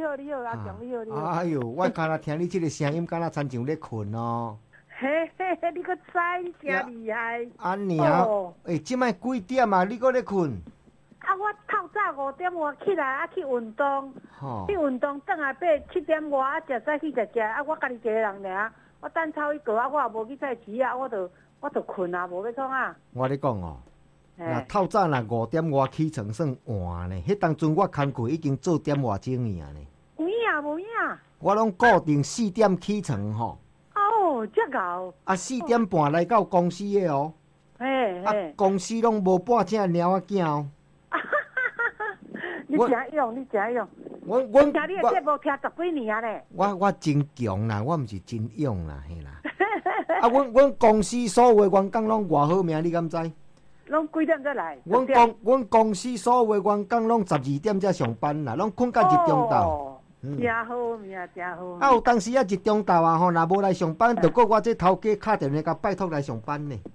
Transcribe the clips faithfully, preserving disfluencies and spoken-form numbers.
你好，你好，阿强，你好，你好。 哎呦，我刚才听你这个声音，敢若亲像咧困哦。 嘿嘿嘿，你个知，你真厉害。 安尼啊，诶，即摆几点啊？你搁咧困？ 啊，我透早五点外起来，啊去运动， 吼， 去运动，等下八七点外啊，食早起食食，啊我家己一个人尔，我等操一个啊，我也无去菜市啊，我就我就困啊，无要创啊。 我咧讲哦。那透早那五点外起床算晚呢，迄当阵我工课已经做点外钟尔呢。 有影无影？ 我拢固定四点起床吼。 哦，遮高。 啊，四点半来到公司的哦。 嘿嘿。 啊，公司拢无半只猫仔囝哦。 你真勇，你真勇。 我我听你的节目听十几年啊咧。 我我真强啦，我毋是真勇啦，嘿啦。啊，阮阮公司所有的员工拢偌好命，你敢知？ 拢几点才来？ 阮公阮公司所有的员工拢十二点才上班啦，拢困到一中昼。 嗯，真好命，真好。 啊，有当时啊一中昼啊吼，若无来上班，就搁我这头家敲电话甲拜托来上班呢。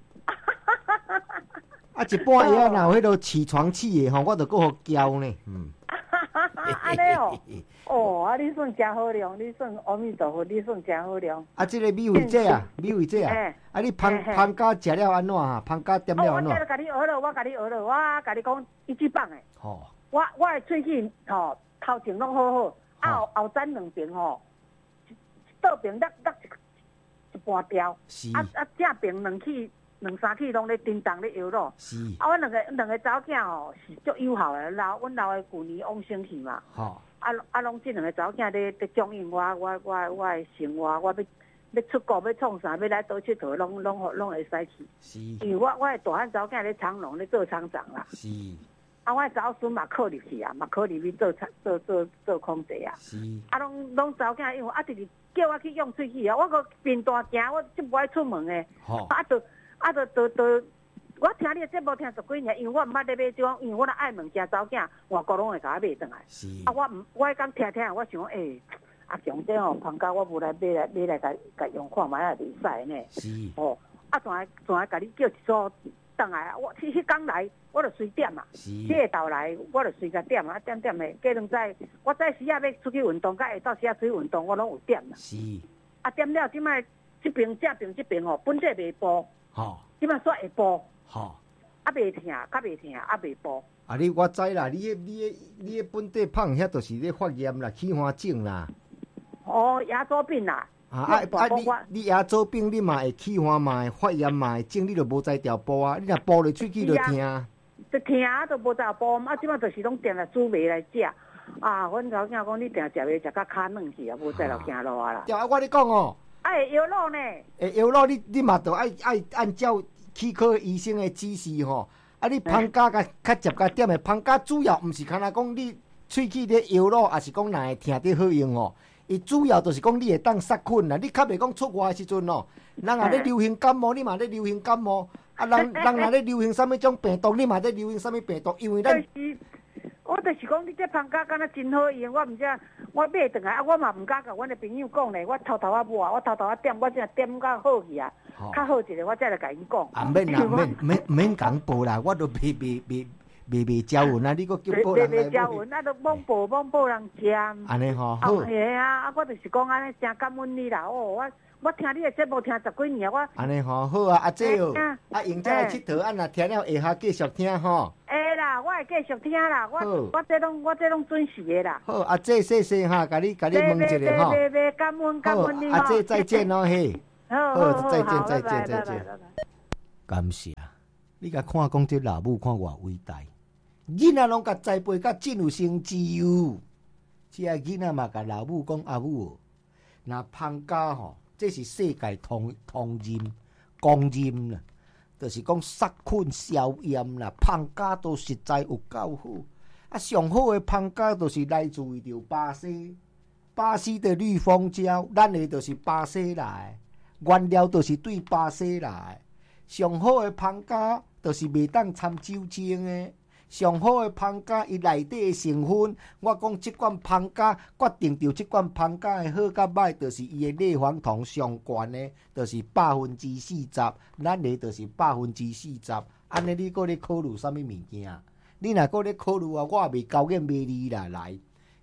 啊，一半夜若有迄落起床气的吼，我就搁互叫呢。嗯。 安尼哦，哦，啊，你算真好量，你算阿弥陀佛，你算真好量。 啊，这个米味姐啊，米味姐啊，啊，你芳芳家食了安怎啊？芳家点了安怎？ 我甲你学了，我甲你学了，我甲你讲一级棒诶。 吼， 我我诶喙齿吼头前拢好好，啊后后zan两边吼，倒边落落一半掉，啊啊正边两气两三气拢咧叮当咧摇咯。 是。 啊，阮两个两个查某囝吼是足友好诶，老阮老诶旧年往生去嘛。 吼。 啊啊，拢即两个查某囝咧咧供应我我我我诶生活，我要要出国要创啥，要来倒佚佗，拢拢拢会使去。 是。 因为我我诶大汉查某囝咧长隆咧做厂长啦。 是。 啊，我查某孙嘛考入去啊，嘛考入去做做做做空姐啊。 是。 啊，拢拢查某囝，因为啊，直直叫我去用喙齿啊，我个边大行，我即无爱出门诶。 吼。 啊，就啊，就就就，我听你诶节目听十几年，因为我毋捌咧买种，因为我若爱物件查某囝，外国拢会甲我买转来。 是。 啊，我毋，我迄工听听，我想诶、欸，阿强这吼，旁家我无来买来买来甲甲用看卖也袂使呢。 是。 哦，啊，仲爱仲爱甲你叫一组。等来，我迄迄工来，我就随点啊。 是。 迄个豆来，我就随甲点啊，点点的。过两载，我早时啊要出去运动，甲下昼时啊出去运动，我拢有点啊。 是。 啊，点了，即摆即边正边即边吼，本地袂播。 吼。 即摆煞会播。 吼。 啊，袂疼，较袂疼，啊袂播。 啊，你我知啦，你迄你迄你迄本地胖遐，就是咧发炎啦，气化症啦。 哦，牙周病啦。 啊啊啊！你你牙周病，你嘛会气化嘛会发炎嘛会症，你就无在调补啊！你若补落喙齿就疼。 就疼啊，就无在补啊！即摆就是拢定来煮糜来食。啊，阮查某囝讲你定食糜食到骹软去啊，无再落行路啊啦。 对啊，我咧讲哦。 啊，会摇落呢。 会摇落，你你嘛着爱爱按照齿科医生的指示吼。啊，你芳家甲较接甲点的芳家主要毋是干那讲你喙齿咧摇落，也是讲若会疼得好用哦。伊主要就是讲你会当杀菌啦，你较袂讲出外的时阵哦，人若咧流行感冒，你嘛咧流行感冒，啊人人若咧流行啥物种病毒，你嘛咧流行啥物病毒，因为咱。 我就是讲你这芳家敢若真好用，我毋知我买转来，啊我嘛毋敢甲阮的朋友讲咧，我偷偷啊买，我偷偷啊点，我真点到好去啊，较好一个我才来甲伊讲。 啊免啦，免免免讲报啦，我都袂袂袂。袂袂招魂啊！你搁叫报人来袂袂招魂，啊，都罔报罔报人食。 安尼吼，好。 系啊，啊，我就是讲安尼，真感恩你啦。哦，我我听你的节目听十几年，我。 安尼吼，好啊，阿姐哦，啊，用这来佚佗，啊，若听了下下继续听吼。 会啦，我会继续听啦，我我这拢我这拢准时的啦。 好，阿姐谢谢哈，甲你甲你问一下吼。 别别别，感恩感恩你。 阿姐再见哦嘿。 好， 好，再见再见再见。感谢，你甲看讲这老母看偌伟大。囡仔拢甲栽培甲真有成就，这个囡仔嘛甲老母讲阿母，那芳家吼，这是世界通通认公认啦，就是讲杀菌消炎啦，芳家都实在有够好。啊，上好的芳家都是来自于着巴西，巴西的绿蜂胶，咱的就是巴西来，原料都是对巴西来。上好的芳家都是袂当掺酒精的。上好的芳家，伊内底的成分，我讲即款芳家决定着即款芳家的好甲歹，就是伊的类黄酮上悬的，就是百分之四十，咱的就是百分之四十。安尼你搁咧考虑啥物物件？你若搁咧考虑啊，我也袂高兴卖你啦，来，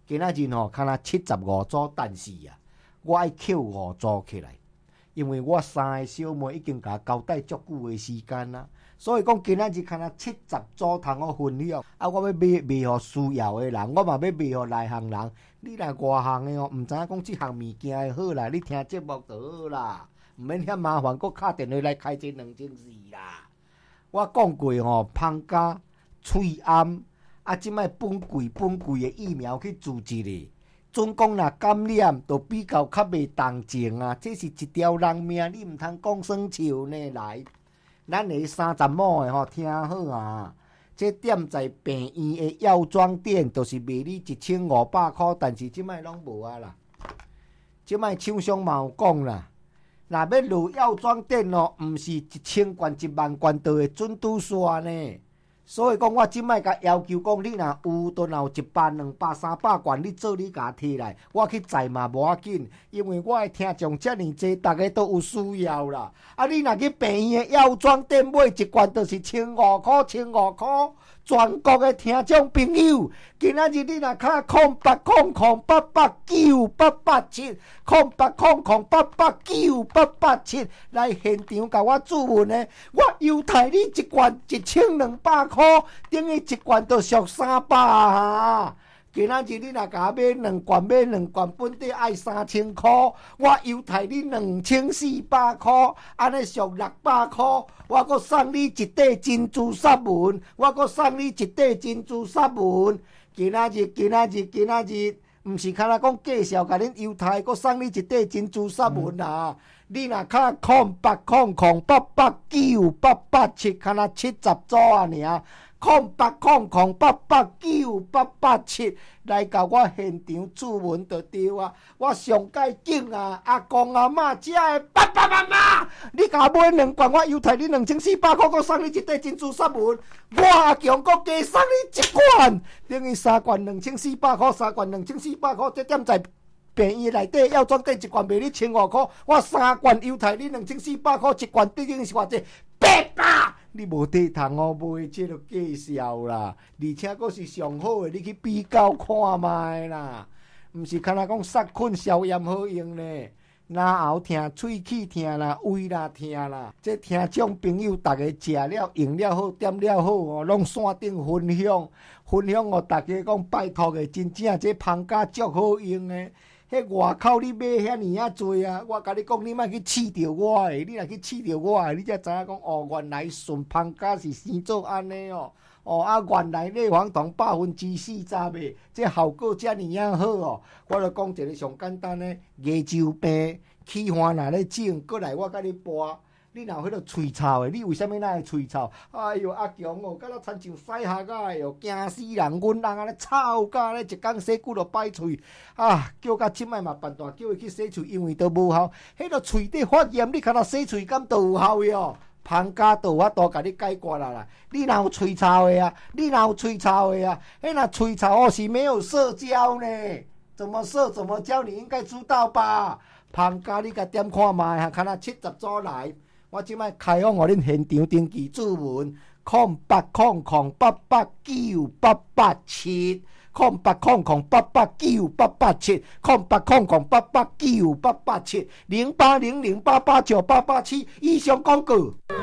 今仔日吼，敢若七十五组，但是啊，我爱扣五组起来，因为我三个小妹已经甲交代足久的时间啦，所以讲今仔日敢若七十组通我分享，啊，我要卖卖互需要的人，我嘛要卖互内行人。你若外行的哦，毋知影讲即项物件会好啦，你听节目就好啦，毋免遐麻烦，搁敲电话来开这两千四啦。我讲过吼，芳家、翠暗。啊！即摆本贵本贵的疫苗去注一咧，总讲若感染，就比较较袂动静啊。这是一条人命，你毋通讲耍笑呢。来，咱个三十亩的吼，听好啊！这店在病院的药妆店，就是卖你一千五百块，但是即摆拢无啊啦。即摆厂商嘛有讲啦，若要入药妆店哦，毋是一千罐、一万罐就会准拄煞呢。所以讲，我即摆甲要求讲，你若有，都若有一百、两百、三百罐，你做你甲摕来，我去载嘛无要紧，因为我的听众遮尔济，逐个都有需要啦。啊，你若去病院的药妆店买一罐，就是千五块，千五块。全国的听众朋友，今仔日你若卡空八空空八八九八八七，空八空空八八九八八七，来现场甲我注文呢，我优待你一罐一千两百块，等于一罐就俗三百啊！今仔日你若甲我买两罐，买两罐本地爱三千块，我优待你两千四百块，安尼俗六百块。我阁送你一块珍珠纱纹，我阁送你一块珍珠纱纹。今仔日，今仔日，今仔日，毋是敢若讲介绍，甲恁犹太，阁送你一块珍珠纱纹啊！你若卡空八空空八八九八八七，敢若七十组啊尔。空八空空八八九八八七，来甲我现场注文就对啊！我上介紧啊，阿公阿嬷遮的爸爸妈妈，你甲我买两罐，我犹太你两千四百块，阁送你一块珍珠纱纹。我阿强阁加送你一罐，等于三罐两千四百块，三罐两千四百块，这点在病院内底药妆店一罐卖你千五块，我三罐犹太你两千四百块，一罐等于是偌济八百。你无地通哦买，这就介绍啦，而且阁是上好的，你去比较看卖啦，毋是敢若讲杀菌消炎好用呢。哪喉疼、喙齿疼啦、胃啦疼啦，这听众朋友逐个食了、用了好、点了好哦，拢线顶分享，分享哦，逐个讲拜托的，真正这芳家足好用的。迄外口你买遐尼啊多啊！我甲你讲，你莫去试着我诶，你若去试着我诶，你才知影讲哦，原来顺芳家是生做安尼哦。哦啊，原来内黄酮百分之四十诶，这效果遮尔啊好哦。我著讲一个上简单诶，牙周病起患若咧整，过来我甲你拨。你若有迄个喙臭诶，你为虾米那会喙臭？哎哟，阿强哦，敢若亲像屎壳仔诶哦，惊死人！阮人安尼臭甲咧，一工洗久就歹喙啊！叫到即摆嘛办大，叫伊去洗喙，因为都无效。迄个喙底发炎，你敢若洗喙敢都有效哟？芳家都我都甲你解决啦啦！你若有喙臭诶啊，你若有喙臭诶啊，迄若喙臭哦是没有社交呢？怎么社怎么交？你应该知道吧？芳家你甲点看卖哈，看若七十组来。我即摆开放互恁现场登记注文，空八空空八八九八八七，空八空空八八九八八七，空八空空八八九八八七，零八零零八八九八八七，以上广告。